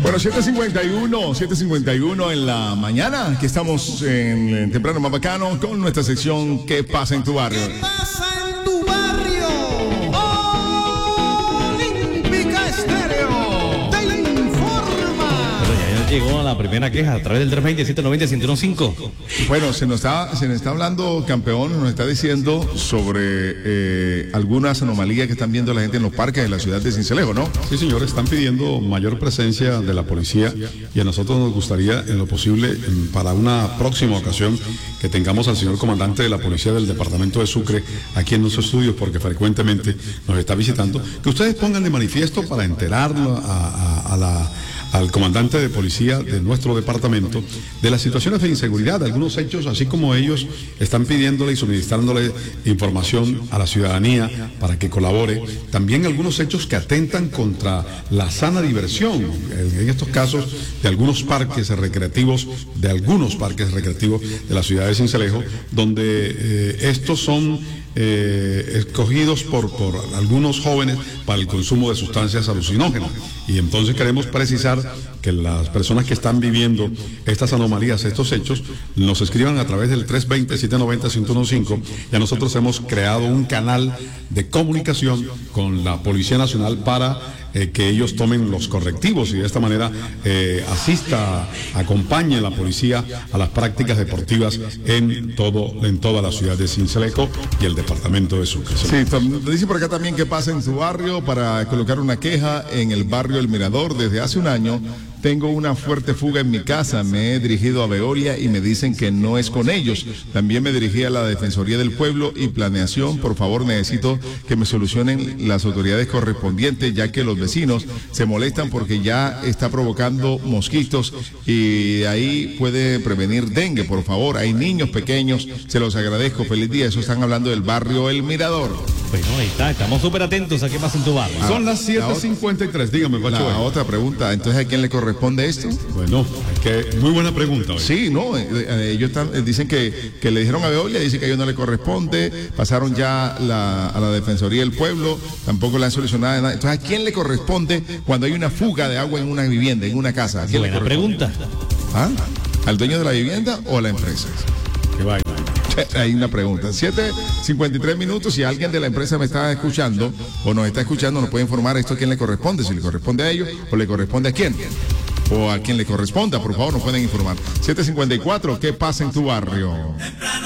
Bueno, 7:51 en la mañana. Aquí estamos en Temprano Más Bacano con nuestra sección ¿Qué pasa en tu barrio? ¿Qué pasa en tu barrio? Olímpica Estéreo te informa. Pero ya llegó la primera queja a través del 320-790-1015. Bueno, se nos está hablando, campeón, nos está diciendo sobre algunas anomalías que están viendo la gente en los parques de la ciudad de Sincelejo, ¿no? Sí, señor, están pidiendo mayor presencia de la policía y a nosotros nos gustaría, en lo posible, para una próxima ocasión, que tengamos al señor comandante de la policía del departamento de Sucre aquí en nuestros estudios, porque frecuentemente nos está visitando, que ustedes pongan de manifiesto para enterarlo al comandante de policía de nuestro departamento de las situaciones de inseguridad, de algunos hechos, así como ellos están pidiéndole y suministrándole información a la ciudadanía para que colabore, también algunos hechos que atentan contra la sana diversión, en estos casos de algunos parques recreativos, de la ciudad de Sincelejo, donde estos son escogidos por algunos jóvenes para el consumo de sustancias alucinógenas. Y entonces queremos precisar que las personas que están viviendo estas anomalías, estos hechos, nos escriban a través del 320-790-1015. Ya nosotros hemos creado un canal de comunicación con la Policía Nacional para que ellos tomen los correctivos y de esta manera acompañe la policía a las prácticas deportivas en toda la ciudad de Sincelejo y el departamento de Sucre. Sí, dice por acá también que pasa en su barrio para colocar una queja en el barrio El Mirador. Desde hace un año tengo una fuerte fuga en mi casa, me he dirigido a Veolia y me dicen que no es con ellos. También me dirigí a la Defensoría del Pueblo y Planeación. Por favor, necesito que me solucionen las autoridades correspondientes, ya que los vecinos se molestan porque ya está provocando mosquitos y ahí puede prevenir dengue. Por favor, hay niños pequeños, se los agradezco. Feliz día. Eso están hablando del barrio El Mirador. Bueno, ahí está, estamos súper atentos a qué pasa en tu barrio. Son las 7:53, dígame, Pacho. La otra pregunta, entonces, ¿a quién le corresponde esto? Bueno, muy buena pregunta hoy. Sí, no, ellos dicen que le dijeron a Veolia, dicen que a ellos no le corresponde, pasaron ya a la Defensoría del Pueblo, tampoco le han solucionado nada. Entonces, ¿a quién le corresponde cuando hay una fuga de agua en una vivienda, en una casa? ¿A quién buena le corresponde? pregunta. ¿Ah? ¿Al dueño de la vivienda o a la empresa? Qué vaina. Hay una pregunta. 7:53. Si alguien de la empresa me está escuchando o nos está escuchando, nos puede informar esto a quién le corresponde, si le corresponde a ellos o le corresponde a quién. O a quien le corresponda, por favor, nos pueden informar. 7:54, ¿qué pasa en tu barrio?